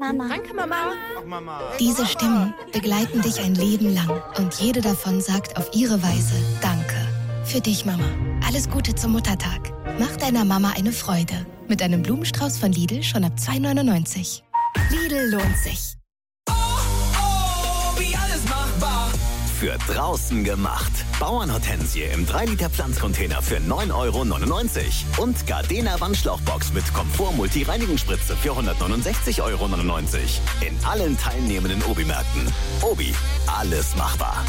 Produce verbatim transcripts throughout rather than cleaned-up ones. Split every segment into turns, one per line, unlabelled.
Mama.
Danke, Mama.
Ach, Mama.
Diese Stimmen begleiten dich ein Leben lang und jede davon sagt auf ihre Weise Danke. Für dich, Mama. Alles Gute zum Muttertag. Mach deiner Mama eine Freude. Mit einem Blumenstrauß von Lidl schon ab zwei neunundneunzig. Lidl lohnt sich.
Oh, oh, wie alles machbar.
Für draußen gemacht. Bauernhortensie im drei Liter Pflanzcontainer für neun Euro neunundneunzig. Und Gardena Wandschlauchbox mit Komfort-Multi-Reinigungsspritze für hundertneunundsechzig Euro neunundneunzig. In allen teilnehmenden Obi-Märkten. Obi, alles machbar.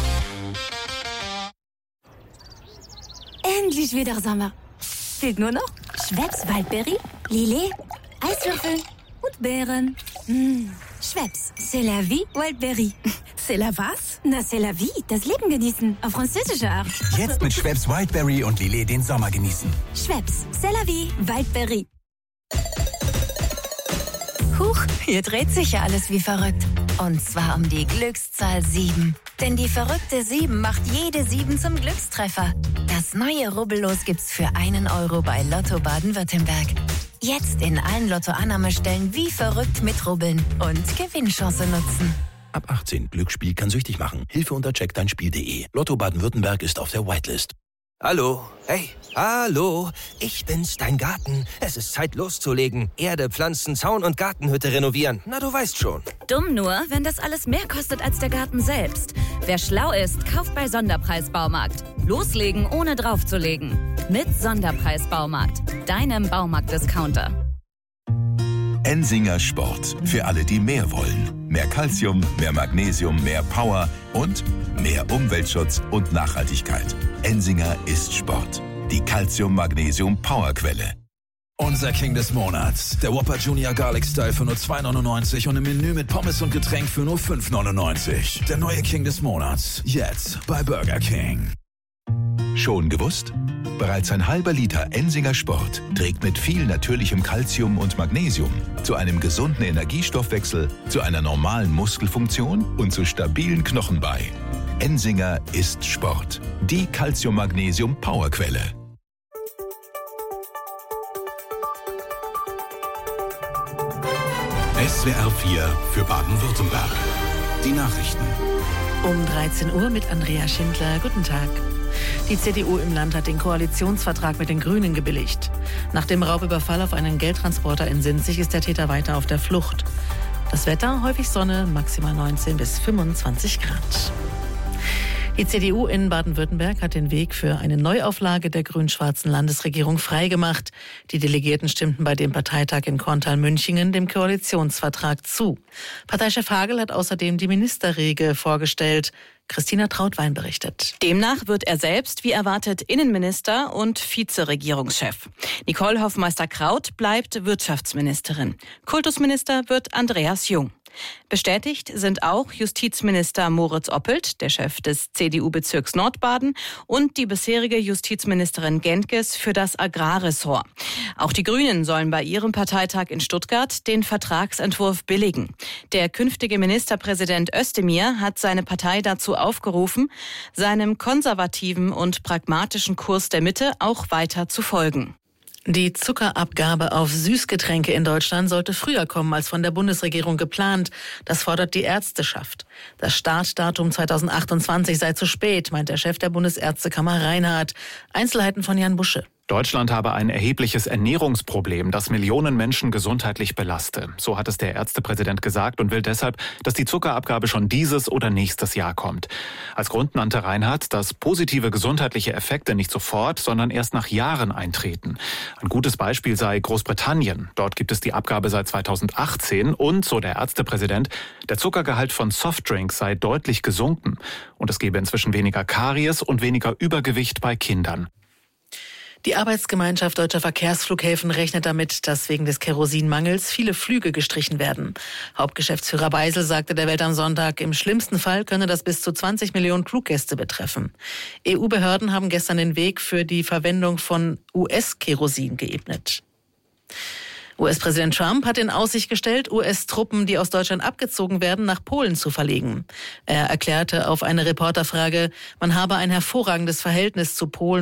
Endlich wieder Sommer. Fehlt nur noch Schweppes Waldberry, Lillet, Eiswürfel und Beeren. Mmh. Schweppes, c'est la vie, Wildberry.
C'est la was?
Na, c'est la vie, das Leben genießen, auf französische Art.
Jetzt mit Schweppes Wildberry und Lillet den Sommer genießen.
Schweppes, c'est la vie, Wildberry. Huch, hier dreht sich ja alles wie verrückt. Und zwar um die Glückszahl sieben. Denn die verrückte sieben macht jede sieben zum Glückstreffer. Das neue Rubbellos gibt's für einen Euro bei Lotto Baden-Württemberg. Jetzt in allen Lotto-Annahmestellen wie verrückt mitrubbeln und Gewinnchance nutzen.
Ab achtzehn. Glücksspiel kann süchtig machen. Hilfe unter check dein Spiel punkt de. Lotto Baden-Württemberg ist auf der Whitelist.
Hallo, hey, hallo, ich bin's, dein Garten. Es ist Zeit loszulegen. Erde, Pflanzen, Zaun und Gartenhütte renovieren. Na, du weißt schon.
Dumm nur, wenn das alles mehr kostet als der Garten selbst. Wer schlau ist, kauft bei Sonderpreis-Baumarkt. Loslegen, ohne draufzulegen. Mit Sonderpreis-Baumarkt, deinem Baumarkt-Discounter.
Ensinger Sport. Für alle, die mehr wollen. Mehr Calcium, mehr Magnesium, mehr Power und mehr Umweltschutz und Nachhaltigkeit. Ensinger ist Sport. Die Calcium-Magnesium-Powerquelle.
Unser King des Monats. Der Whopper Junior Garlic Style für nur zwei neunundneunzig und im Menü mit Pommes und Getränk für nur fünf neunundneunzig. Der neue King des Monats. Jetzt bei Burger King.
Schon gewusst? Bereits ein halber Liter Ensinger Sport trägt mit viel natürlichem Calcium und Magnesium zu einem gesunden Energiestoffwechsel, zu einer normalen Muskelfunktion und zu stabilen Knochen bei. Ensinger ist Sport. Die Calcium-Magnesium-Powerquelle.
S W R vier für Baden-Württemberg. Die Nachrichten.
Um dreizehn Uhr mit Andrea Schindler. Guten Tag. Die C D U im Land hat den Koalitionsvertrag mit den Grünen gebilligt. Nach dem Raubüberfall auf einen Geldtransporter in Sinzig ist der Täter weiter auf der Flucht. Das Wetter, häufig Sonne, maximal neunzehn bis fünfundzwanzig Grad. Die C D U in Baden-Württemberg hat den Weg für eine Neuauflage der grün-schwarzen Landesregierung freigemacht. Die Delegierten stimmten bei dem Parteitag in Korntal-Münchingen dem Koalitionsvertrag zu. Parteichef Hagel hat außerdem die Ministerriege vorgestellt. Christina Trautwein berichtet.
Demnach wird er selbst, wie erwartet, Innenminister und Vizeregierungschef. Nicole Hoffmeister-Kraut bleibt Wirtschaftsministerin. Kultusminister wird Andreas Jung. Bestätigt sind auch Justizminister Moritz Oppelt, der Chef des C D U-Bezirks Nordbaden, und die bisherige Justizministerin Gentges für das Agrarressort. Auch die Grünen sollen bei ihrem Parteitag in Stuttgart den Vertragsentwurf billigen. Der künftige Ministerpräsident Özdemir hat seine Partei dazu aufgerufen, seinem konservativen und pragmatischen Kurs der Mitte auch weiter zu folgen.
Die Zuckerabgabe auf Süßgetränke in Deutschland sollte früher kommen als von der Bundesregierung geplant. Das fordert die Ärzteschaft. Das Startdatum zweitausendachtundzwanzig sei zu spät, meint der Chef der Bundesärztekammer Reinhardt. Einzelheiten von Jan Busche.
Deutschland habe ein erhebliches Ernährungsproblem, das Millionen Menschen gesundheitlich belaste. So hat es der Ärztepräsident gesagt und will deshalb, dass die Zuckerabgabe schon dieses oder nächstes Jahr kommt. Als Grund nannte Reinhardt, dass positive gesundheitliche Effekte nicht sofort, sondern erst nach Jahren eintreten. Ein gutes Beispiel sei Großbritannien. Dort gibt es die Abgabe seit zweitausendachtzehn und, so der Ärztepräsident, der Zuckergehalt von Softdrinks sei deutlich gesunken. Und es gebe inzwischen weniger Karies und weniger Übergewicht bei Kindern.
Die Arbeitsgemeinschaft Deutscher Verkehrsflughäfen rechnet damit, dass wegen des Kerosinmangels viele Flüge gestrichen werden. Hauptgeschäftsführer Beisel sagte der Welt am Sonntag, im schlimmsten Fall könne das bis zu zwanzig Millionen Fluggäste betreffen. E U-Behörden haben gestern den Weg für die Verwendung von U S-Kerosin geebnet. U S-Präsident Trump hat in Aussicht gestellt, U S-Truppen, die aus Deutschland abgezogen werden, nach Polen zu verlegen. Er erklärte auf eine Reporterfrage, man habe ein hervorragendes Verhältnis zu Polen